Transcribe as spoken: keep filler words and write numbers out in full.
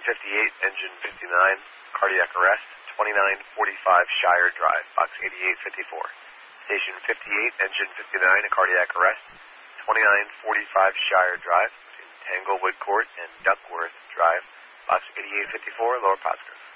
fifty-eight, engine fifty-nine, cardiac arrest, twenty-nine forty-five Shire Drive, box eighty-eight fifty-four. Station fifty-eight, engine fifty-nine, a cardiac arrest, twenty-nine forty-five Shire Drive, between Tanglewood Court and Duckworth Drive, box eighty-eight fifty-four, Lower Pottsgrove.